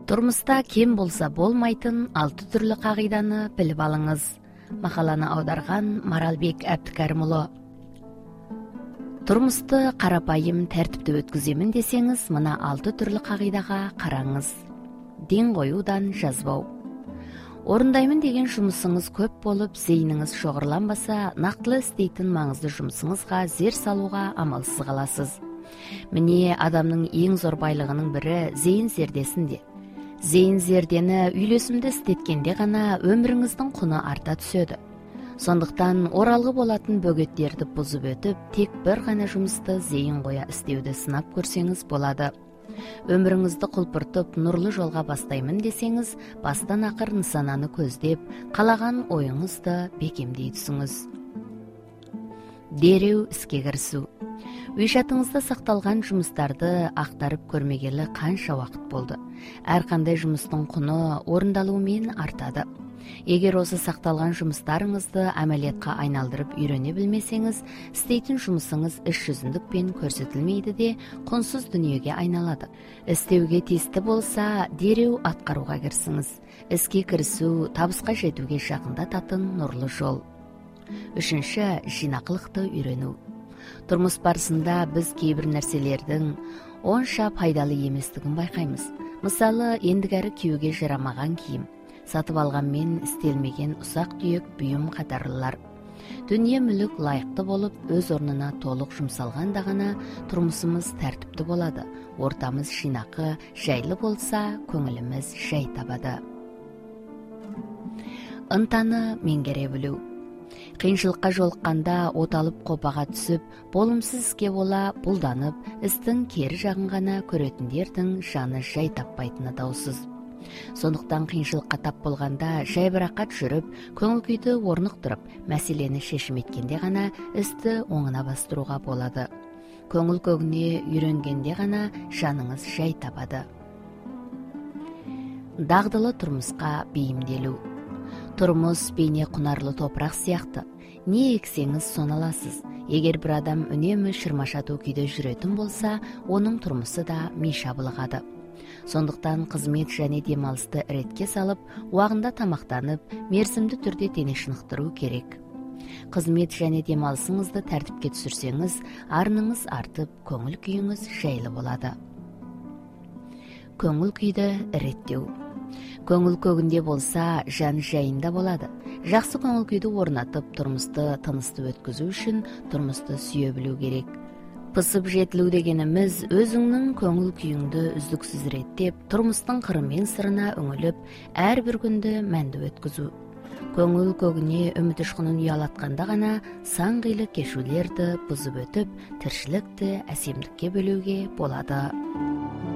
Турмуста кем болса болмайтын 6 түрлі қағиданы біліп алыңыз. Мақаланы аударған Маралбек Әбдікәрімұлы. Турмусты қарапайым тәртіпті өткіземін десеңіз, мына 6 түрлі қағидаға қараңыз. Ден қоюдан жазбау. Орындаймын деген жұмысыңыз көп болып, зейініңіз шоғырланбаса, нақтылы істейтін маңызды жұмысыңызға зер салуға амалсыз қаласыз. Міне адамның ең зор байлығының бірі зейін зердесінде. Зейін зердені үйлесімді істеткенде ғана өміріңіздің құны арта түседі. Сондықтан оралғы болатын бөгеттерді бұзып өтіп, тек бір ғана жұмысты зейін қоя істеуді сынап көрсеңіз болады. Өміріңізді құлпыртып, нұрлы жолға бастаймын десеңіз, бастан ақыр нысананы көздеп, қалаған ойыңызды бекемдей түсіңіз. Дереу іске кірісу. Үй шатыңызда сақталған жұмыстарды ақтарып көрмегелі қанша уақыт болды. Әрқандай жұмыстың құны орындалуымен артады. Егер осы сақталған жұмыстарыңызды әмәлиятқа айналдырып үйрене білмесеңіз, істейтін жұмысыңыз іс жүзіндікпен көрсетілмейді де құнсыз дүниеге айналады. Істеуге тиісті болса, дереу атқаруға кірісіңіз. Іске кірісу табысқа жетуге жақындататын нұрлы жол. 3. Жинақылықты үйрену. Тұрмыс барысында біз кейбір нәрселердің онша пайдалы еместігін байқаймыз. Мысалы, ендігәрі киюге жарамаған киім, сатып алғанмен істелмеген ұсақ түйек бұйым қатарлылар. Дүние мүлік лайықты болып, өз орнына толық жұмсалғанда ғана тұрмысымыз тәртіпті болады. Ортамыз жинақы, жайлы болса, көңіліміз жай табады. Ынтаны меңгере білу. Қиыншылыққа жолыққанда оталып қопаға түсіп, болымсыз іске бола бұлданып, істің кері жағын ғана көретіндердің жаны жай таппайтыны даусыз. Сондықтан қиыншылыққа тап болғанда жайбарақат жүріп, көңіл күйді орнықтырып, мәселені шешім еткенде ғана істі оңына бастыруға болады. Көңіл көгіне үйренгенде ғана жаныңыз жай табады. Дағдылы тұрмысқа бейімделу. Тұрмыс бейне құнарлы топырақ сияқты. Не ексеңіз соны аласыз. Егер бір адам үнемі шырмашату күйде жүретін болса, оның тұрмысы да миша былығады. Сондықтан қызмет және демалысты ретке салып, уағында тамақтанып, мерзімді түрде дене шынықтыру керек. Қызмет және демалысыңызды тәртіпке түсірсеңіз, арныңыз артып, көңіл күйіңіз жайлы болады. Көңіл күйді реттеу. Көңіл көгінде болса, жан жайында болады. Жақсы көңіл күйді орнатып, тұрмысты тынысты өткізу үшін тұрмысты сүйе білу керек. Пысып жетілу дегеніміз, өзіңнің көңіл күйіңді үздіксіз реттеп, тұрмыстың қыры мен сырына үңіліп, әрбір күнді мәнді өткізу. Көңіл көгіне үміт ұшқынын ұялатқанда ғана сан қилы кешулерді бұзып өтіп, тіршілікті әсемдікке бөлуге болады.